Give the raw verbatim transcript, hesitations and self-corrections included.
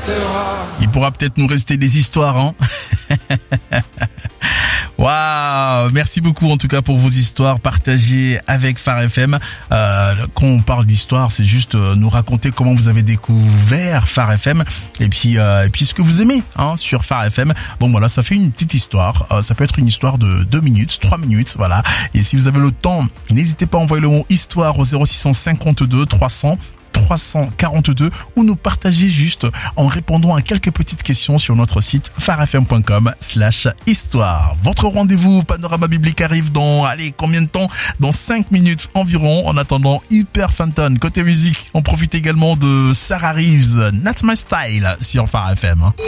restera. Il pourra peut-être nous rester des histoires, hein. Waouh, merci beaucoup en tout cas pour vos histoires partagées avec Phare F M. Euh, quand on parle d'histoire, c'est juste euh, nous raconter comment vous avez découvert Phare F M et puis euh, et puis ce que vous aimez hein, sur Phare F M. Donc voilà, ça fait une petite histoire. Euh, ça peut être une histoire de deux minutes, trois minutes, voilà. Et si vous avez le temps, n'hésitez pas à envoyer le mot histoire au zéro six cinquante-deux trois cents trois cent quarante-deux ou nous partager juste en répondant à quelques petites questions sur notre site pharefm.com slash histoire. Votre rendez-vous Panorama Biblique arrive dans, allez, combien de temps? Dans cinq minutes environ. En attendant, hyper Phantom. Côté musique, on profite également de Sarah Reeves, Not My Style sur Phare F M.